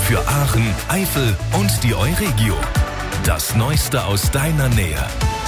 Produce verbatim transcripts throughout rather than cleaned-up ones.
Für Aachen, Eifel und die Euregio. Das Neueste aus deiner Nähe.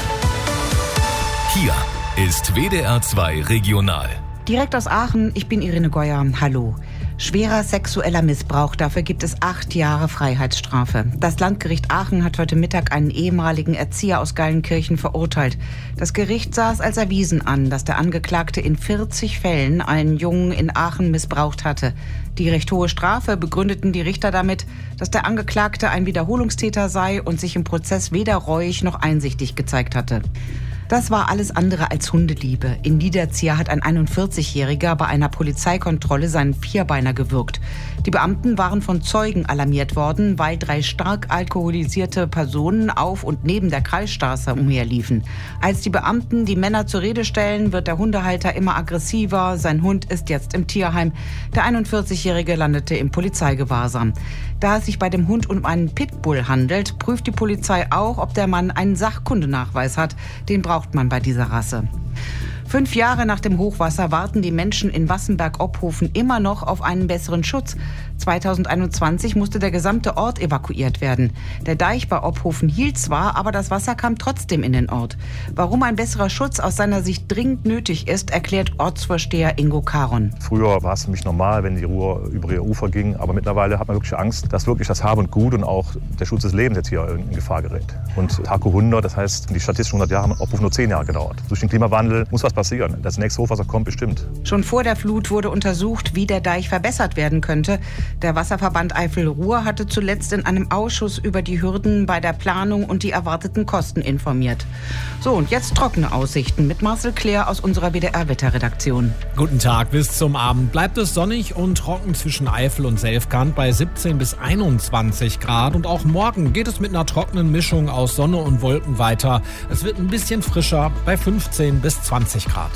Hier ist W D R zwei Regional. Direkt aus Aachen, ich bin Irene Geuer. Hallo. Schwerer sexueller Missbrauch, dafür gibt es acht Jahre Freiheitsstrafe. Das Landgericht Aachen hat heute Mittag einen ehemaligen Erzieher aus Geilenkirchen verurteilt. Das Gericht sah es als erwiesen an, dass der Angeklagte in vierzig Fällen einen Jungen in Aachen missbraucht hatte. Die recht hohe Strafe begründeten die Richter damit, dass der Angeklagte ein Wiederholungstäter sei und sich im Prozess weder reuig noch einsichtig gezeigt hatte. Das war alles andere als Hundeliebe. In Niederzier hat ein einundvierzigjähriger bei einer Polizeikontrolle seinen Vierbeiner gewürgt. Die Beamten waren von Zeugen alarmiert worden, weil drei stark alkoholisierte Personen auf und neben der Kreisstraße umherliefen. Als die Beamten die Männer zur Rede stellen, wird der Hundehalter immer aggressiver. Sein Hund ist jetzt im Tierheim. Der einundvierzigjährige landete im Polizeigewahrsam. Da es sich bei dem Hund um einen Pitbull handelt, prüft die Polizei auch, ob der Mann einen Sachkundenachweis hat. Den braucht man bei dieser Rasse. Fünf Jahre nach dem Hochwasser warten die Menschen in Wassenberg-Opphofen immer noch auf einen besseren Schutz. zweitausendeinundzwanzig musste der gesamte Ort evakuiert werden. Der Deich bei Opphofen hielt zwar, aber das Wasser kam trotzdem in den Ort. Warum ein besserer Schutz aus seiner Sicht dringend nötig ist, erklärt Ortsvorsteher Ingo Caron. Früher war es für mich normal, wenn die Ruhr über ihr Ufer ging, aber mittlerweile hat man wirklich Angst, dass wirklich das Hab und Gut und auch der Schutz des Lebens jetzt hier in Gefahr gerät. Und Taku hundert, das heißt, die statistischen hundert Jahre haben Opphofen nur zehn Jahre gedauert. Durch den Klimawandel muss was passieren. Das nächste Hochwasser kommt bestimmt. Schon vor der Flut wurde untersucht, wie der Deich verbessert werden könnte. Der Wasserverband Eifel-Ruhr hatte zuletzt in einem Ausschuss über die Hürden bei der Planung und die erwarteten Kosten informiert. So, und jetzt trockene Aussichten mit Marcel Claire aus unserer W D R-Wetterredaktion. Guten Tag, bis zum Abend bleibt es sonnig und trocken zwischen Eifel und Selfkant bei siebzehn bis einundzwanzig Grad. Und auch morgen geht es mit einer trockenen Mischung aus Sonne und Wolken weiter. Es wird ein bisschen frischer bei fünfzehn bis zwanzig Grad.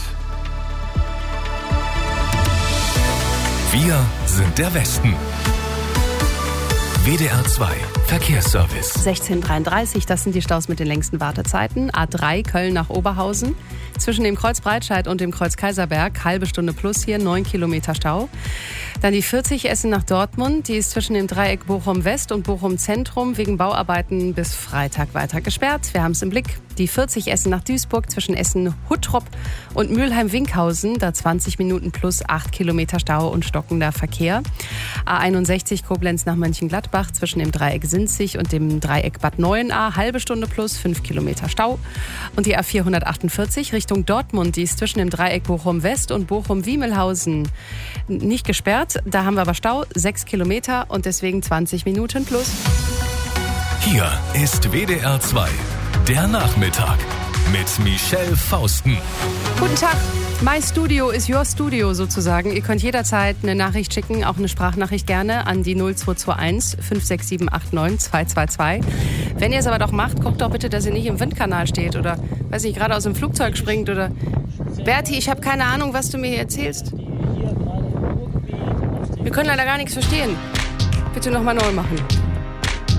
Wir sind der Westen. W D R zwei Verkehrsservice. sechzehn Uhr dreiunddreißig, das sind die Staus mit den längsten Wartezeiten. A drei Köln nach Oberhausen. Zwischen dem Kreuz Breitscheid und dem Kreuz Kaiserberg, halbe Stunde plus hier, neun Kilometer Stau. Dann die vierzig Essen nach Dortmund, die ist zwischen dem Dreieck Bochum West und Bochum Zentrum wegen Bauarbeiten bis Freitag weiter gesperrt. Wir haben es im Blick. Die vierzig Essen nach Duisburg zwischen Essen-Huttrop und Mülheim-Winkhausen, da zwanzig Minuten plus acht Kilometer Stau und stockender Verkehr. A einundsechzig Koblenz nach Mönchengladbach zwischen dem Dreieck Sinzig und dem Dreieck Bad Neuenahr, halbe Stunde plus fünf Kilometer Stau. Und die A vierhundertachtundvierzig Richtung Dortmund, die ist zwischen dem Dreieck Bochum West und Bochum-Wiemelhausen nicht gesperrt. Da haben wir aber Stau, sechs Kilometer und deswegen zwanzig Minuten plus. Hier ist W D R zwei, der Nachmittag mit Michelle Fausten. Guten Tag. My Studio is your Studio sozusagen. Ihr könnt jederzeit eine Nachricht schicken, auch eine Sprachnachricht gerne an die null zwei zwei eins fünf sechs sieben acht neun zwei zwei zwei. Wenn ihr es aber doch macht, guckt doch bitte, dass ihr nicht im Windkanal steht oder, weiß nicht, gerade aus dem Flugzeug springt oder... Berti, ich habe keine Ahnung, was du mir hier erzählst. Wir können leider gar nichts verstehen. Bitte nochmal neu machen.